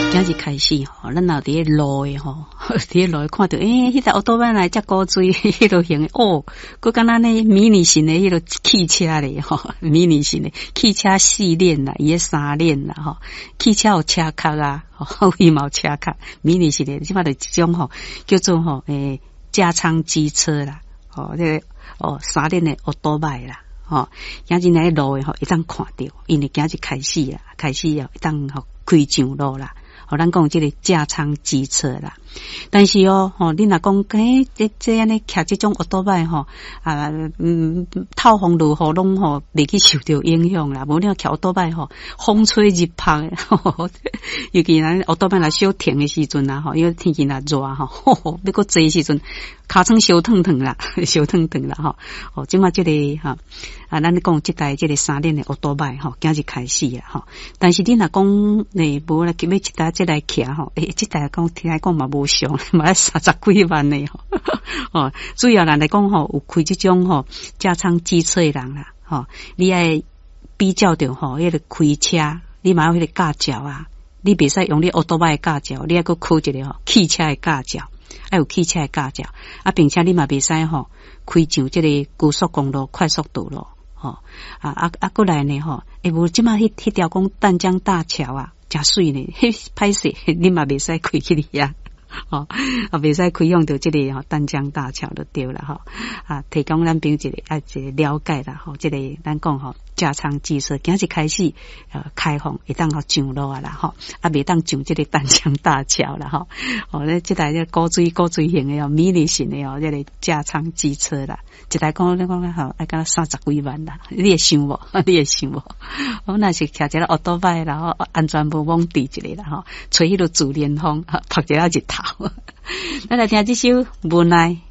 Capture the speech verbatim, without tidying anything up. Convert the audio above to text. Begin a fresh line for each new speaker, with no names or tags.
今日开始吼，咱若伫路诶吼，伫路看到诶，迄台奥多曼来遮高水，迄落型哦，佮敢若呢迷你型诶迄落汽车咧吼，迷你型诶汽车系列啦，伊诶三链啦吼，汽车有车壳啊，吼，伊嘛有车壳，迷你型诶，即码就即种吼叫做吼诶加仓机车啦，吼，这个哦三链诶奥多曼啦。吼，今日来路诶吼，一当看到，因为今日开始啦，开始啊，一当吼开上路啦。吼，咱讲即个加仓机车啦，但是哦，吼，你若讲诶，这这安尼骑即种奥多曼吼，啊，嗯，透风落雨拢吼袂去受到影响啦。无你骑奥多曼吼，风吹日晒，吼，尤其咱奥多曼来小停诶时阵啊，吼，因为天气若热吼，吼，要搁坐诶时阵，骹床烧烫烫啦，烧烫烫啦，吼，哦，即马即个哈啊，咱讲即台即个三轮诶奥多曼吼，今日开始啦，吼，但是你若讲诶，无来今日一台。即来骑吼，诶，即台讲听来讲嘛无上，嘛三十几万呢吼，哦，主要人来讲吼，有开即种吼加仓机车诶人啦，吼，你爱比较着吼，迄个开车，你嘛有迄个驾照啊，你袂使用你奥多曼诶驾照，你还佫考一个吼汽车诶驾照，爱有汽车诶驾照，啊，并且你嘛袂使吼开上即个高速公路、快速道路，吼，啊啊啊，过来呢吼，诶，无即马迄迄条讲淡江大桥啊。真水呢，迄歹势，你嘛袂使开去哩啊，吼，啊袂使开用到即个吼淡江大桥就对啦，吼，啊提供咱朋友一个啊一个了解啦，吼，即个咱讲吼加仓机车，今日开始呃开放，会当好上路啊啦，吼，啊袂当上即个淡江大桥啦，吼，哦，咧即台即高水高水型诶哦，迷你型诶哦，即个加仓机车啦，一台讲咧讲吼，爱敢三十几万啦，你会想无？你会想无？我若是骑一个奥多曼啦，吼，安全无罔伫一个啦，吼，吹迄个自然风，拍一下日头。咱来听这首无奈。